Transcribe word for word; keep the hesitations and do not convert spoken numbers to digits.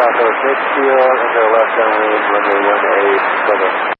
Southwest Midfield, into left downwind, runway one eight, weather.